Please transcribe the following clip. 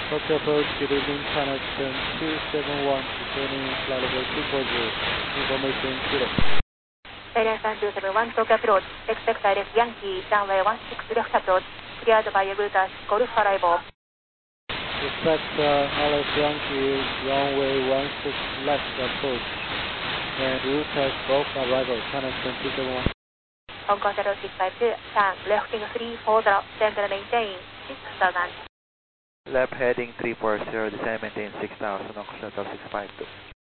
Tokyo approach, good evening, connection 271, returning flight level 240, information 0. Airline 271, Tokyo approach, expect direct Yankee, runway 16 left approach, cleared by Agudas, Golf arrival. Expect LS Yankee, runway 16 left approach, and Agudas, Golf arrival, connection 271. Hong Kong 0652, turn left 340, descend and maintain 6000. Left heading 340, descend maintain 6000, on 0652.